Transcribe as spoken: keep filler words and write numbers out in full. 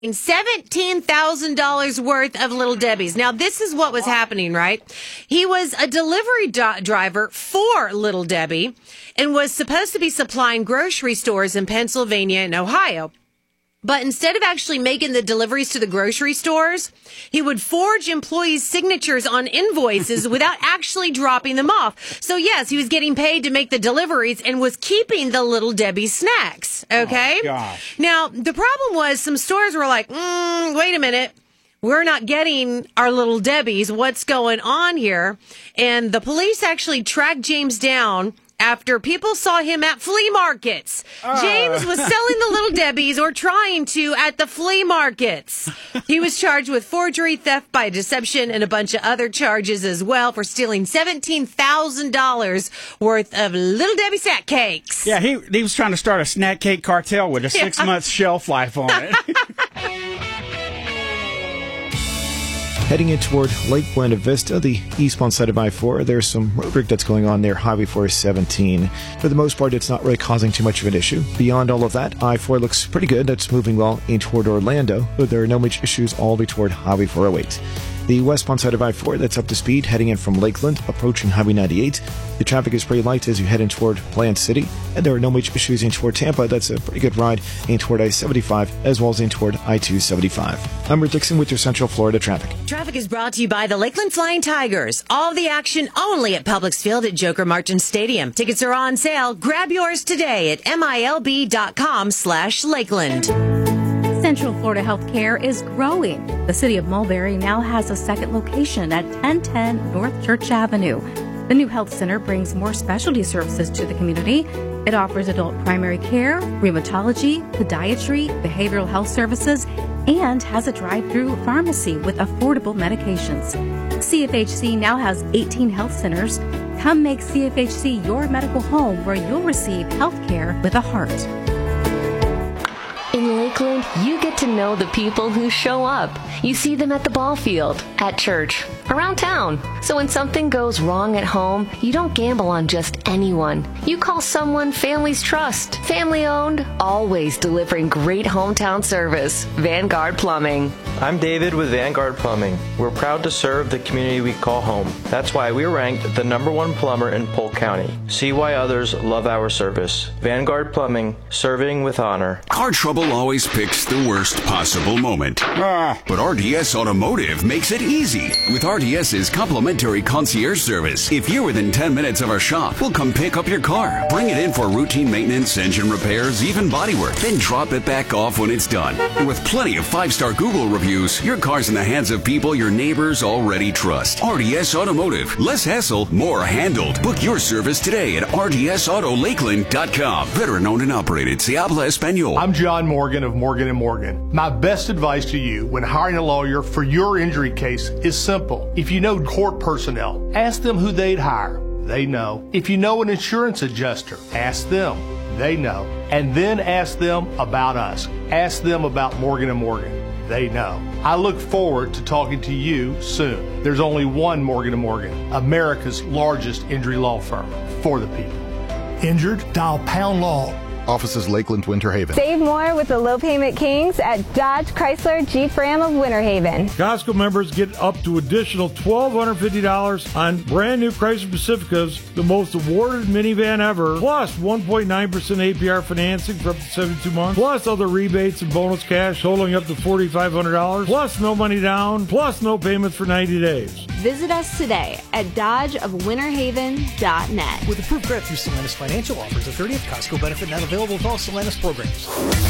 seventeen thousand dollars worth of Little Debbie's. Now, this is what was happening, right? He was a delivery do- driver for Little Debbie and was supposed to be supplying grocery stores in Pennsylvania and Ohio. But instead of actually making the deliveries to the grocery stores, he would forge employees' signatures on invoices without actually dropping them off. So, yes, he was getting paid to make the deliveries and was keeping the Little Debbie snacks, okay? Oh, gosh. Now, the problem was some stores were like, mm, wait a minute. We're not getting our Little Debbie's. What's going on here? And the police actually tracked James down after people saw him at flea markets. Uh. James was selling the Little Debbie's, or trying to, at the flea markets. He was charged with forgery, theft by deception, and a bunch of other charges as well for stealing seventeen thousand dollars worth of Little Debbie snack cakes. Yeah, he he was trying to start a snack cake cartel with a Yeah. six-month shelf life on it. Heading in toward Lake Buena Vista, the eastbound side of I four, there's some road work that's going on there, Highway four seventeen. For the most part, it's not really causing too much of an issue. Beyond all of that, I four looks pretty good. That's moving well in toward Orlando, but there are no major issues all the way toward Highway four oh eight. The westbound side of I four, that's up to speed, heading in from Lakeland, approaching Highway ninety-eight. The traffic is pretty light as you head in toward Plant City, and there are no major issues in toward Tampa. That's a pretty good ride in toward I seventy-five, as well as in toward I two seventy-five. I'm Rick Dixon with your Central Florida traffic. Traffic is brought to you by the Lakeland Flying Tigers. All the action only at Publix Field at Joker Martin Stadium. Tickets are on sale. Grab yours today at milb.com slash Lakeland. Central Florida Healthcare is growing. The city of Mulberry now has a second location at ten ten North Church Avenue. The new health center brings more specialty services to the community. It offers adult primary care, rheumatology, podiatry, behavioral health services, and has a drive-through pharmacy with affordable medications. C F H C now has eighteen health centers. Come make C F H C your medical home where you'll receive health care with a heart. In Lakeland, you get to know the people who show up. You see them at the ball field, at church, around town. So when something goes wrong at home, you don't gamble on just anyone. You call someone families trust. Family owned, always delivering great hometown service. Vanguard Plumbing. I'm David with Vanguard Plumbing. We're proud to serve the community we call home. That's why we're ranked the number one plumber in Polk County. See why others love our service. Vanguard Plumbing, serving with honor. Car trouble always picks the worst possible moment. Ah. But R D S Automotive makes it easy with RDS's complimentary concierge service. If you're within ten minutes of our shop, we'll come pick up your car, bring it in for routine maintenance, engine repairs, even bodywork, then drop it back off when it's done. And with plenty of five-star Google reviews, your car's in the hands of people your neighbors already trust. R D S Automotive. Less hassle, more handled. Book your service today at r d s auto lakeland dot com. Veteran owned and operated. Se habla español. I'm John Morgan of Morgan and Morgan. My best advice to you when hiring a lawyer for your injury case is simple. If you know court personnel, ask them who they'd hire. They know. If you know an insurance adjuster, ask them. They know. And then ask them about us. Ask them about Morgan and Morgan. They know. I look forward to talking to you soon. There's only one Morgan and Morgan, America's largest injury law firm for the people. Injured? Dial Pound Law. Offices Lakeland, Winter Haven. Save more with the low payment kings at Dodge Chrysler Jeep Ram of Winter Haven. Costco members get up to additional one thousand two hundred fifty dollars on brand new Chrysler Pacificas, the most awarded minivan ever, plus one point nine percent A P R financing for up to seventy-two months, plus other rebates and bonus cash totaling up to four thousand five hundred dollars, plus no money down, plus no payments for ninety days. Visit us today at dodge of winter haven dot net. With approved credit through Solanus Financial offers, a thirtieth Costco benefit not available with all Solanus programs.